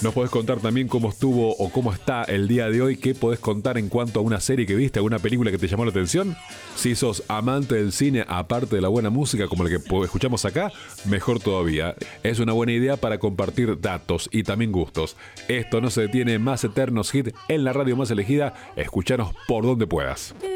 Nos podés contar también cómo estuvo o cómo está el día de hoy, qué podés contar en cuanto a una serie que viste, alguna película que te llamó la atención. Si sos amante del cine, aparte de la buena música como la que escuchamos acá, mejor todavía. Es una buena idea para compartir datos y también gustos. Esto no se detiene, más eternos hits en la radio más elegida. Escuchanos por donde puedas.